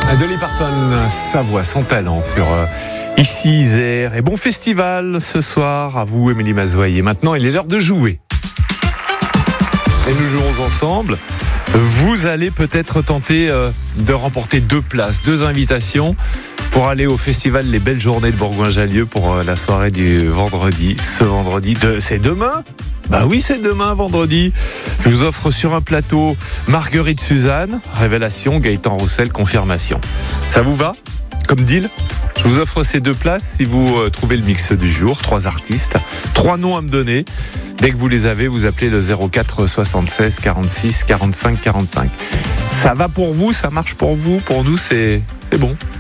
Dolly Parton, sa voix, son talent sur Ici Isère. Et bon festival ce soir à vous, Émilie Mazoyer. Maintenant, il est l'heure de jouer. Et nous jouons ensemble. Vous allez peut-être tenter de remporter 2 places, 2 invitations pour aller au festival Les Belles Journées de Bourgoin-Jallieu pour la soirée du vendredi. Ce vendredi, c'est demain ? Bah oui, c'est demain, vendredi. Je vous offre sur un plateau Marguerite Suzanne, révélation, Gaëtan Roussel, confirmation. Ça vous va ? Comme deal ? Je vous offre ces 2 places si vous trouvez le mix du jour. 3 artistes, 3 noms à me donner. Dès que vous les avez, vous appelez le 04 76 46 45 45. Ça va pour vous ? Ça marche pour vous ? Pour nous, c'est bon.